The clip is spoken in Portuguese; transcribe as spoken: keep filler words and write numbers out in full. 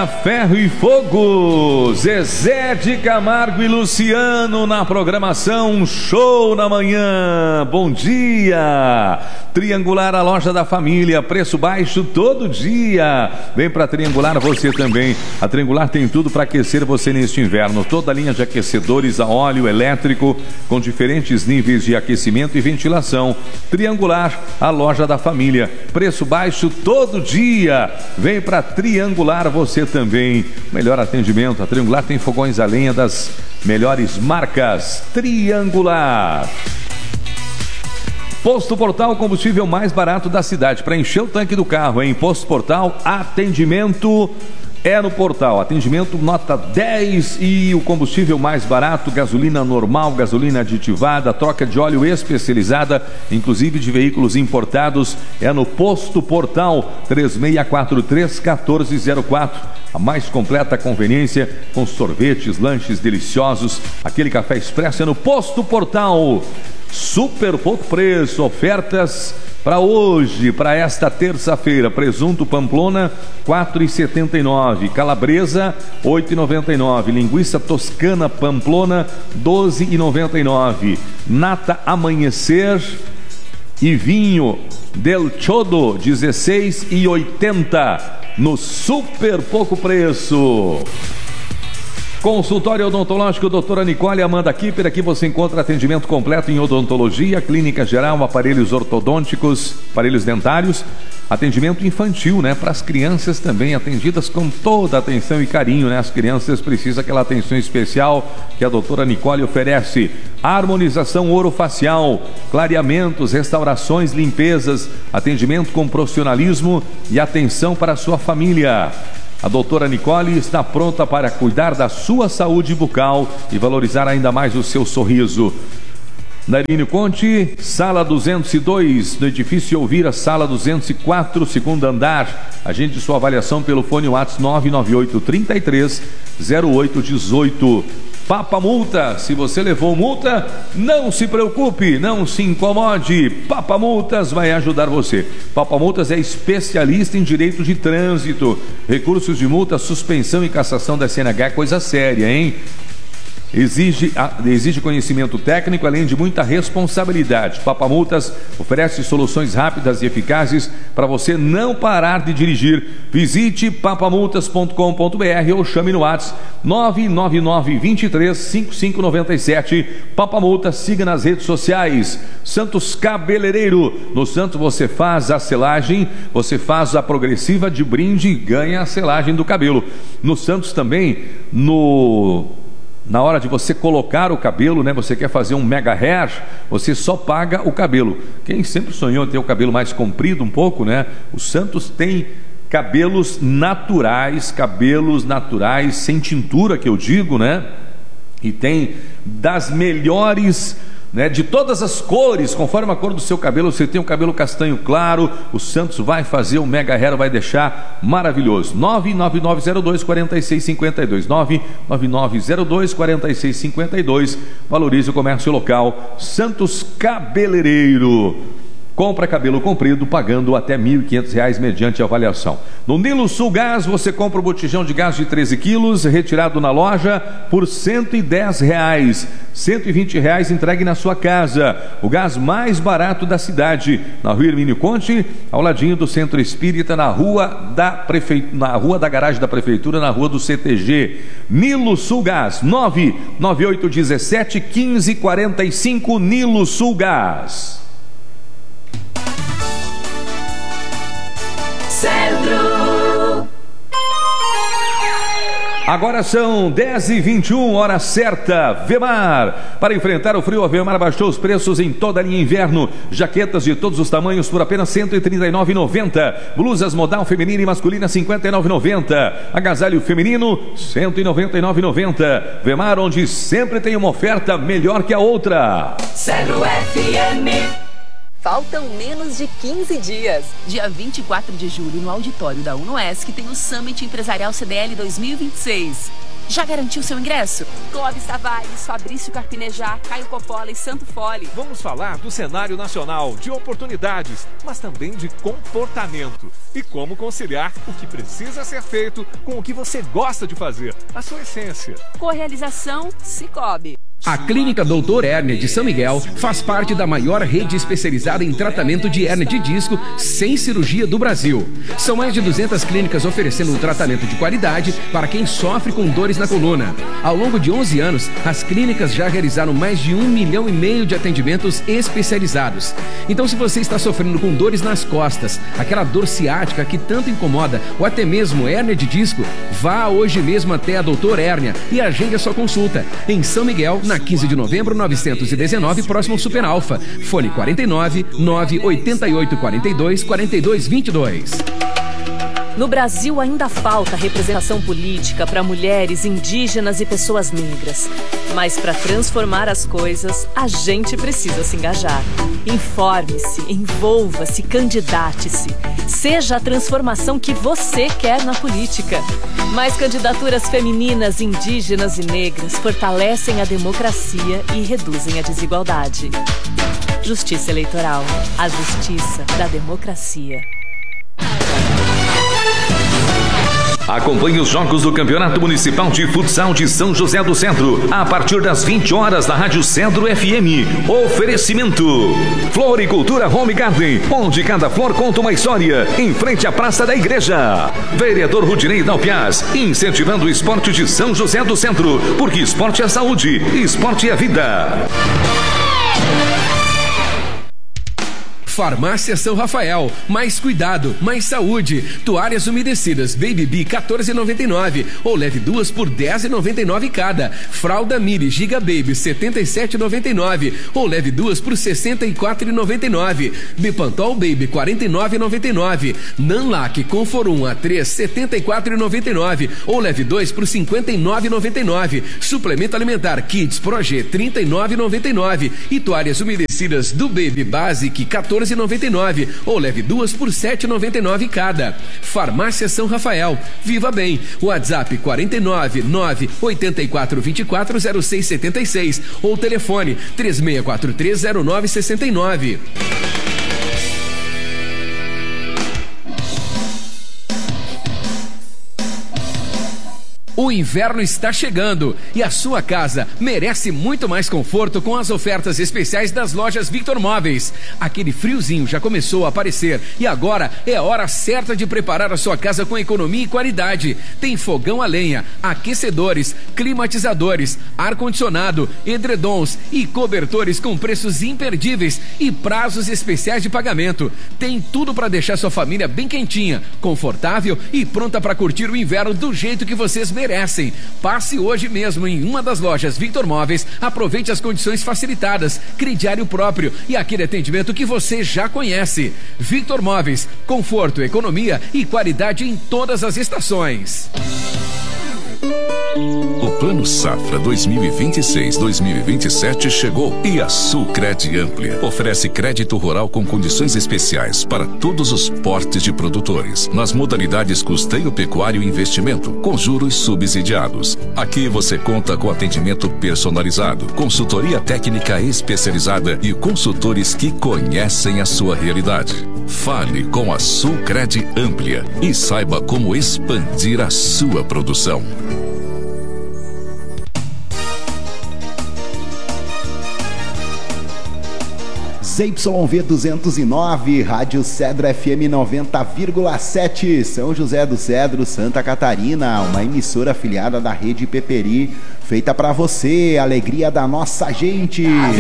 Toca Ferro e Fogo, Zezé de Camargo e Luciano na programação Show na Manhã. Bom dia! Triangular, a loja da família, preço baixo todo dia. Vem para Triangular você também. A Triangular tem tudo para aquecer você neste inverno. Toda a linha de aquecedores a óleo elétrico com diferentes níveis de aquecimento e ventilação. Triangular, a loja da família, preço baixo todo dia. Vem para Triangular você também. Melhor atendimento. A Triangular tem fogões a lenha das melhores marcas. Triangular. Posto Portal, combustível mais barato da cidade. Para encher o tanque do carro, em Posto Portal, atendimento é no Portal. Atendimento nota dez e o combustível mais barato, gasolina normal, gasolina aditivada, troca de óleo especializada, inclusive de veículos importados, é no Posto Portal. Três seis quatro três, um quatro zero quatro. A mais completa conveniência, com sorvetes, lanches deliciosos. Aquele café expresso é no Posto Portal. Super pouco preço, ofertas para hoje, para esta terça-feira. Presunto Pamplona, quatro reais e setenta e nove centavos. Calabresa, oito reais e noventa e nove centavos. Linguiça Toscana Pamplona, doze reais e noventa e nove centavos. Nata Amanhecer e vinho Del Chodo, dezesseis reais e oitenta centavos. No super pouco preço. Consultório odontológico doutora Nicole Amanda Kipper. Aqui você encontra atendimento completo em odontologia, clínica geral, aparelhos ortodônticos, aparelhos dentários, atendimento infantil, né? Para as crianças também, atendidas com toda a atenção e carinho, né? As crianças precisam daquela atenção especial que a doutora Nicole oferece. Harmonização orofacial, clareamentos, restaurações, limpezas, atendimento com profissionalismo e atenção para a sua família. A doutora Nicole está pronta para cuidar da sua saúde bucal e valorizar ainda mais o seu sorriso. Na Hermínio Conte, sala duzentos e dois, no edifício Elvira, sala duzentos e quatro, segundo andar. Agende sua avaliação pelo fone WhatsApp nove nove oito, três três, zero oito um oito. Papa Multa, se você levou multa, não se preocupe, não se incomode. Papa Multas vai ajudar você. Papa Multas é especialista em direito de trânsito, recursos de multa, suspensão e cassação da C N H, coisa séria, hein? Exige, exige conhecimento técnico, além de muita responsabilidade. Papa Multas oferece soluções rápidas e eficazes para você não parar de dirigir. Visite papamultas ponto com ponto br ou chame no WhatsApp nove nove nove, dois três, cinco cinco nove sete. Papa Multas, siga nas redes sociais. Santos Cabeleireiro. No Santos você faz a selagem, você faz a progressiva de brinde e ganha a selagem do cabelo. No Santos também, no... na hora de você colocar o cabelo, né? Você quer fazer um mega hair, você só paga o cabelo. Quem sempre sonhou em ter o cabelo mais comprido um pouco, né? O Santos tem cabelos naturais, cabelos naturais, sem tintura, que eu digo, né? E tem das melhores, né, de todas as cores, conforme a cor do seu cabelo. Você tem um cabelo castanho claro, o Santos vai fazer o mega hair, vai deixar maravilhoso. Nove nove nove zero dois, quatro seis cinco dois, nove nove nove zero dois, quatro seis cinco dois. Valorize o comércio local. Santos Cabeleireiro. Compra cabelo comprido pagando até mil e quinhentos reais mediante avaliação. No Nilo Sul Gás você compra o botijão de gás de treze quilos retirado na loja por cento e dez reais. cento e vinte reais entregue na sua casa. O gás mais barato da cidade. Na rua Hermínio Conte, ao ladinho do Centro Espírita, na rua da Prefeitura, na rua da garagem da Prefeitura, na rua do C T G. Nilo Sul Gás, nove nove oito um sete, um cinco quatro cinco. Nilo Sul Gás. Centro. Agora são dez e vinte e um, hora certa. Vemar. Para enfrentar o frio, a Vemar baixou os preços em toda a linha inverno. Jaquetas de todos os tamanhos por apenas cento e trinta e nove reais e noventa centavos. Blusas modal feminina e masculina cinquenta e nove reais e noventa centavos. Agasalho feminino cento e noventa e nove reais e noventa centavos. Vemar, onde sempre tem uma oferta melhor que a outra. Centro F M. Faltam menos de quinze dias. Dia vinte e quatro de julho, no auditório da UNOESC, tem o Summit Empresarial C D L dois mil e vinte e seis. Já garantiu seu ingresso? Clóvis Tavares, Fabrício Carpinejar, Caio Coppola e Santo Fole. Vamos falar do cenário nacional, de oportunidades, mas também de comportamento. E como conciliar o que precisa ser feito com o que você gosta de fazer, a sua essência. Correalização Cicobi. A Clínica Doutor Hérnia de São Miguel faz parte da maior rede especializada em tratamento de hérnia de disco sem cirurgia do Brasil. São mais de duzentas clínicas oferecendo um tratamento de qualidade para quem sofre com dores na coluna. Ao longo de onze anos, as clínicas já realizaram mais de um milhão e meio de atendimentos especializados. Então, se você está sofrendo com dores nas costas, aquela dor ciática que tanto incomoda, ou até mesmo hérnia de disco, vá hoje mesmo até a Doutor Hérnia e agende a sua consulta em São Miguel, na quinze de novembro, novecentos e dezenove, próximo ao Super Alfa. Fone quarenta e nove, nove oito oito, quarenta e dois, quarenta e dois, vinte e dois. No Brasil ainda falta representação política para mulheres, indígenas e pessoas negras. Mas para transformar as coisas, a gente precisa se engajar. Informe-se, envolva-se, candidate-se. Seja a transformação que você quer na política. Mais candidaturas femininas, indígenas e negras fortalecem a democracia e reduzem a desigualdade. Justiça Eleitoral. A justiça da democracia. Acompanhe os jogos do Campeonato Municipal de Futsal de São José do Cedro a partir das vinte horas na Rádio Cedro F M. Oferecimento Floricultura Home Garden, onde cada flor conta uma história, em frente à Praça da Igreja. Vereador Rudinei Dalpiaz, incentivando o esporte de São José do Centro, porque esporte é saúde, esporte é vida. Farmácia São Rafael, mais cuidado, mais saúde. Toalhas umedecidas Baby Bee quatorze reais e noventa e nove ou leve duas por dez reais e noventa e nove cada. Fralda Mili Giga Baby setenta e sete reais e noventa e nove ou leve duas por sessenta e quatro reais e noventa e nove. Bepantol Baby quarenta e nove reais e noventa e nove. Nanlac Conforum A três setenta e quatro reais e noventa e nove ou leve dois por cinquenta e nove reais e noventa e nove. Suplemento alimentar Kids Projet trinta e nove reais e noventa e nove e toalhas umedecidas do Baby Basic quatorze reais e noventa e nove ou leve duas por sete reais e noventa e nove cada. Farmácia São Rafael, viva bem. WhatsApp quarenta e nove, nove oito quatro, vinte e quatro, zero seis setenta e seis ou telefone três seis quatro três, zero nove seis nove. O inverno está chegando e a sua casa merece muito mais conforto com as ofertas especiais das lojas Victor Móveis. Aquele friozinho já começou a aparecer e agora é a hora certa de preparar a sua casa com economia e qualidade. Tem fogão a lenha, aquecedores, climatizadores, ar-condicionado, edredons e cobertores com preços imperdíveis e prazos especiais de pagamento. Tem tudo para deixar sua família bem quentinha, confortável e pronta para curtir o inverno do jeito que vocês merecem. Passe hoje mesmo em uma das lojas Victor Móveis, aproveite as condições facilitadas, crediário próprio e aquele atendimento que você já conhece. Victor Móveis, conforto, economia e qualidade em todas as estações. O Plano Safra dois mil e vinte e seis dois mil e vinte e sete chegou e a Sulcred Amplia oferece crédito rural com condições especiais para todos os portes de produtores, nas modalidades custeio pecuário e investimento, com juros subsidiados. Aqui você conta com atendimento personalizado, consultoria técnica especializada e consultores que conhecem a sua realidade. Fale com a Sulcred Amplia e saiba como expandir a sua produção. Z Y V duzentos e nove, Rádio Cedro F M noventa vírgula sete, São José do Cedro, Santa Catarina, uma emissora afiliada da Rede Peperi, feita pra você, alegria da nossa gente.